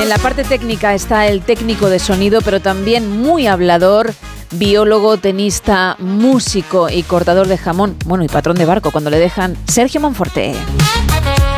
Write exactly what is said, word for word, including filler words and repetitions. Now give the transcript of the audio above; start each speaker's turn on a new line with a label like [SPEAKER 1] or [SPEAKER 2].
[SPEAKER 1] En la parte técnica está el técnico de sonido, pero también muy hablador, biólogo, tenista, músico y cortador de jamón, bueno, y patrón de barco cuando le dejan, Sergio Monforte.